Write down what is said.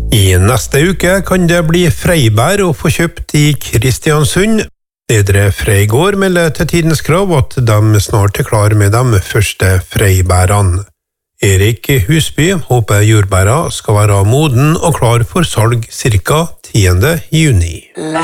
I neste uke kan det bli freibær å få kjøpt i Kristiansund. Nedre Freigård melder til Tidens Krav at de snart er klar med de første freibærene. Erik Husby håper jordbæra skal være moden og klar for salg ca. 10. juni.